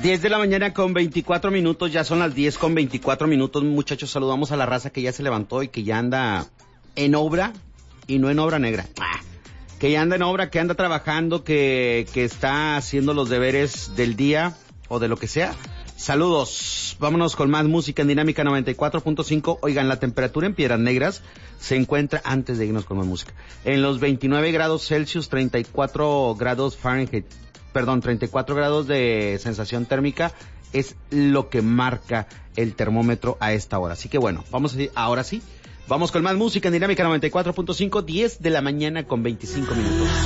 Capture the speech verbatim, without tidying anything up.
diez de la mañana con veinticuatro minutos, ya son las diez con veinticuatro minutos, muchachos. Saludamos a la raza que ya se levantó y que ya anda en obra y no en obra negra. Ah, que ya anda en obra, que anda trabajando, que, que está haciendo los deberes del día o de lo que sea. Saludos. Vámonos con más música en Dinámica noventa y cuatro punto cinco. Oigan, la temperatura en Piedras Negras se encuentra, antes de irnos con más música, en los veintinueve grados Celsius, treinta y cuatro grados Fahrenheit. Perdón, treinta y cuatro grados de sensación térmica es lo que marca el termómetro a esta hora. Así que bueno, vamos a ir, ahora sí, vamos con más música en Dinámica noventa y cuatro punto cinco, diez de la mañana con veinticinco minutos.